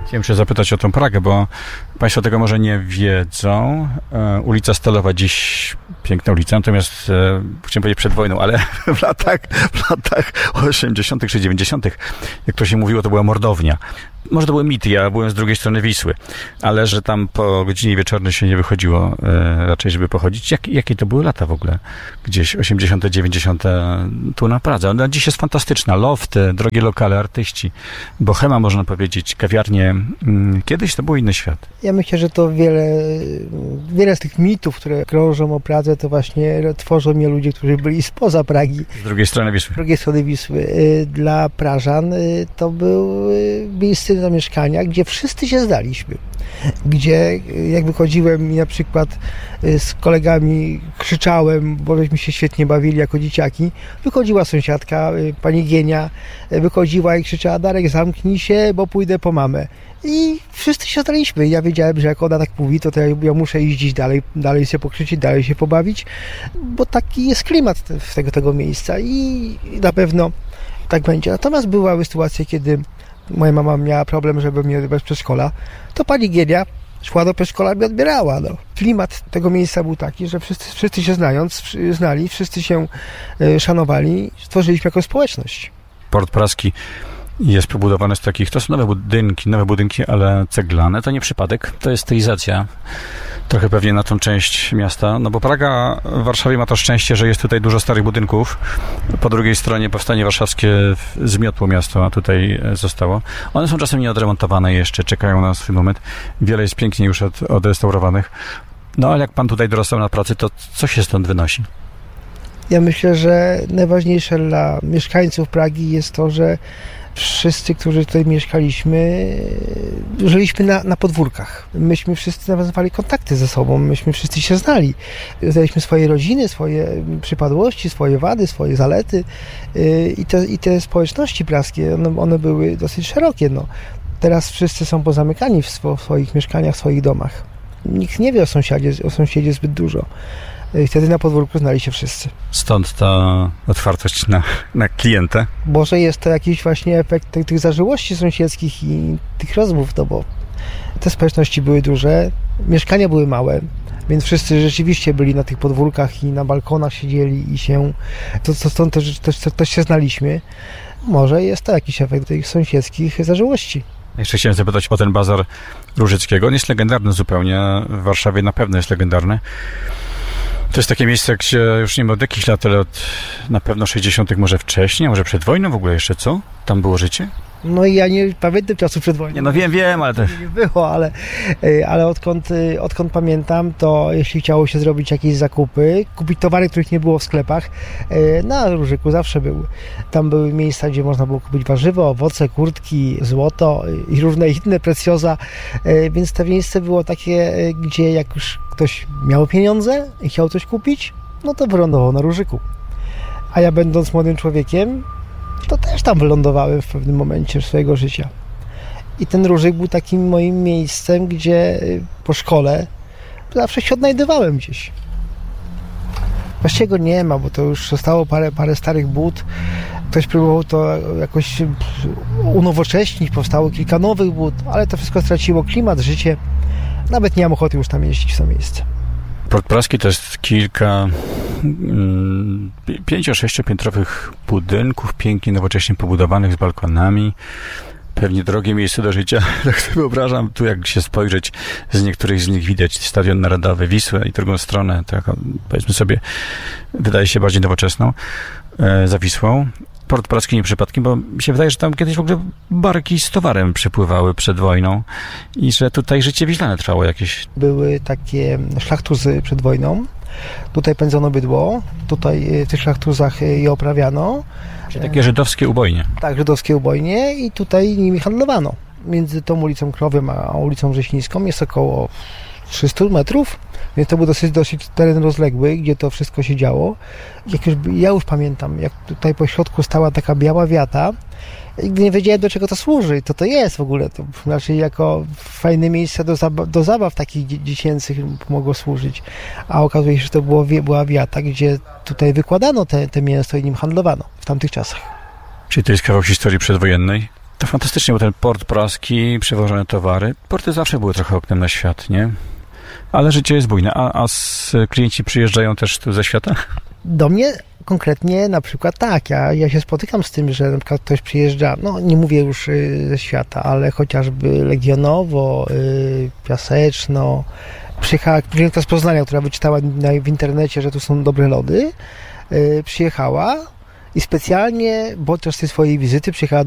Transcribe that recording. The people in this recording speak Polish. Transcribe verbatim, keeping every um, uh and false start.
Chciałem się zapytać o tą Pragę, bo Państwo tego może nie wiedzą. E, ulica Stalowa dziś piękna ulica, natomiast e, chciałem powiedzieć przed wojną, ale w latach, w latach osiemdziesiątych czy dziewięćdziesiątych, jak to się mówiło, to była mordownia. Może to były mity, ja byłem z drugiej strony Wisły, ale że tam po godzinie wieczornej się nie wychodziło e, raczej, żeby pochodzić. Jak, jakie to były lata w ogóle? Gdzieś osiemdziesiąte, dziewięćdziesiąte tu na Pradze. No, dziś jest fantastyczna. Lofty, drogie lokale, artyści, bohema można powiedzieć, kawiarnie. Kiedyś to był inny świat. Ja myślę, że to wiele, wiele z tych mitów, które krążą o Pradze, to właśnie tworzą je ludzie, którzy byli spoza Pragi. Z drugiej strony Wisły. Z drugiej strony Wisły. Dla Prażan to był miejsce do mieszkania, gdzie wszyscy się znaliśmy. Gdzie jak wychodziłem i na przykład z kolegami krzyczałem, bo żeśmy się świetnie bawili jako dzieciaki, wychodziła sąsiadka, pani Gienia, wychodziła i krzyczała: Darek, zamknij się, bo pójdę po mamę. I wszyscy się znaliśmy. Ja wiedziałem, że jak ona tak mówi, to, to ja, ja muszę iść gdzieś dalej, dalej się pokrzyczeć, dalej się pobawić, bo taki jest klimat w tego, tego miejsca i na pewno tak będzie. Natomiast bywały sytuacje, kiedy moja mama miała problem, żeby mnie odebrać z przedszkola, to pani Gienia szła do przedszkola i mnie odbierała. No. Klimat tego miejsca był taki, że wszyscy, wszyscy się znając, znali, wszyscy się y, szanowali, stworzyliśmy jakąś społeczność. Port Praski jest pobudowany z takich, to są nowe budynki, nowe budynki, ale ceglane. To nie przypadek, to jest stylizacja. Trochę pewnie na tą część miasta, no bo Praga w Warszawie ma to szczęście, że jest tutaj dużo starych budynków. Po drugiej stronie Powstanie Warszawskie zmiotło miasto, a tutaj zostało. One są czasem nieodremontowane jeszcze, czekają na swój moment. Wiele jest pięknie już od, odrestaurowanych. No ale jak pan tutaj dorastał na pracy, to co się stąd wynosi? Ja myślę, że najważniejsze dla mieszkańców Pragi jest to, że wszyscy, którzy tutaj mieszkaliśmy, żyliśmy na, na podwórkach. Myśmy wszyscy nawiązywali kontakty ze sobą, myśmy wszyscy się znali. Znaliśmy swoje rodziny, swoje przypadłości, swoje wady, swoje zalety i te, i te społeczności praskie, one, one były dosyć szerokie. No. Teraz wszyscy są pozamykani w, swo, w swoich mieszkaniach, w swoich domach. Nikt nie wie o sąsiedzie, o sąsiedzie zbyt dużo. I wtedy na podwórku znali się wszyscy. Stąd ta otwartość na, na klienta? Może jest to jakiś właśnie efekt tych, tych zażyłości sąsiedzkich i tych rozmów, no bo te społeczności były duże, mieszkania były małe, więc wszyscy rzeczywiście byli na tych podwórkach i na balkonach siedzieli i się, to, to, stąd też, też, też się znaliśmy. Może jest to jakiś efekt tych sąsiedzkich zażyłości. Jeszcze chciałem zapytać o ten bazar Różyckiego. On jest legendarny zupełnie, w Warszawie na pewno jest legendarny. To jest takie miejsce, gdzie już nie ma od jakichś lat, ale od na pewno sześćdziesiątych, może wcześniej, może przed wojną w ogóle jeszcze, co? Tam było życie? No i ja nie pamiętam czasu przed wojną. Nie, no wiem, wiem, ale to... Nie było, ale, ale odkąd, odkąd pamiętam, to jeśli chciało się zrobić jakieś zakupy, kupić towary, których nie było w sklepach, na Różyku zawsze były. Tam były miejsca, gdzie można było kupić warzywa, owoce, kurtki, złoto i różne inne precjoza, więc to miejsce było takie, gdzie jak już ktoś miał pieniądze i chciał coś kupić, no to wylądował na Różyku. A ja, będąc młodym człowiekiem, to też tam wylądowałem w pewnym momencie swojego życia. I ten Różyk był takim moim miejscem, gdzie po szkole zawsze się odnajdywałem gdzieś. Właściwie go nie ma, bo to już zostało parę, parę starych bud. Ktoś próbował to jakoś unowocześnić, powstało kilka nowych bud, ale to wszystko straciło klimat, życie. Nawet nie mam ochoty już tam jeździć w to miejsce. Port Praski to jest kilka mm, pięcio-sześciopiętrowych budynków, pięknie nowocześnie pobudowanych z balkonami. Pewnie drogie miejsce do życia. Tak sobie wyobrażam, tu jak się spojrzeć, z niektórych z nich widać Stadion Narodowy, Wisłę i drugą stronę, taką, powiedzmy sobie, wydaje się bardziej nowoczesną, e, za Wisłą. Port Praski nie przypadkiem, bo mi się wydaje, że tam kiedyś w ogóle barki z towarem przypływały przed wojną i że tutaj życie wiślane trwało jakieś. Były takie szlachtuzy przed wojną. Tutaj pędzono bydło, tutaj w tych szlachtuzach je oprawiano. Czyli takie żydowskie ubojnie. Tak, żydowskie ubojnie i tutaj nimi handlowano. Między tą ulicą Krowym a ulicą Wrześnińską jest około trzysta metrów, więc to był dosyć, dosyć teren rozległy, gdzie to wszystko się działo. Jak już, ja już pamiętam, jak tutaj po środku stała taka biała wiata i gdy nie wiedziałem, do czego to służy, to to jest w ogóle, to znaczy jako fajne miejsce do, zab- do zabaw takich dziecięcych mogło służyć, a okazuje się, że to było, była wiata, gdzie tutaj wykładano te, te mięso i nim handlowano w tamtych czasach. Czyli to jest kawał historii przedwojennej? To fantastycznie, bo ten port praski, przewożone towary, porty zawsze były trochę oknem na świat, nie? Ale życie jest bujne. A, a z, klienci przyjeżdżają też tu ze świata? Do mnie konkretnie na przykład tak, ja, ja się spotykam z tym, że na przykład ktoś przyjeżdża, no nie mówię już y, ze świata, ale chociażby Legionowo, y, Piaseczno, przyjechała klientka z Poznania, która wyczytała na, w internecie, że tu są dobre lody, y, przyjechała i specjalnie podczas tej swojej wizyty przyjechała